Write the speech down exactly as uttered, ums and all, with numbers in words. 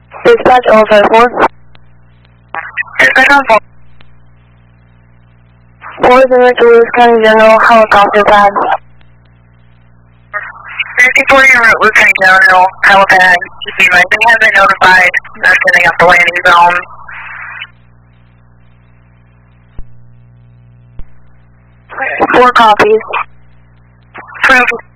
Dispatch all five four. Dispatch on four. four zero two Lewis County General, helicopter pad. fifty-four en route, Lieutenant General, helipad. Keep in mind, they have been notified. They're setting up the landing zone. Four copies. Approved.